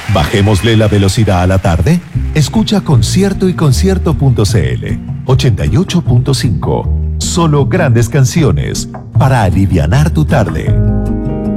Bajémosle la velocidad a la tarde. Escucha Concierto y Concierto.cl 88.5. Solo grandes canciones para alivianar tu tarde.